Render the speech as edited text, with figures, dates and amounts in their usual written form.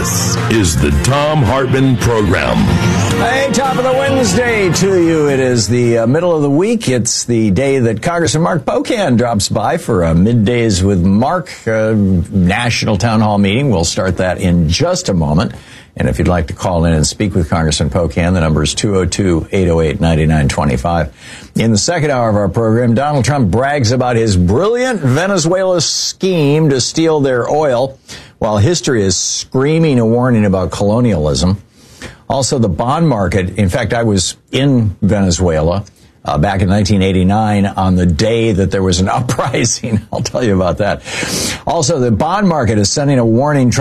This is the Thom Hartmann Program. Hey, top of the Wednesday to you. It is the middle of the week. It's the day that Congressman Mark Pocan drops by for a Middays with Mark national town hall meeting. We'll start that in just a moment. And if you'd like to call in and speak with Congressman Pocan, the number is 202-808-9925. In the second hour of our program, Donald Trump brags about his brilliant Venezuela scheme to steal their oil, while history is screaming a warning about colonialism. Also, the bond market. In fact, I was in Venezuela back in 1989 on the day that there was an uprising. I'll tell you about that. Also, the bond market is sending a warning.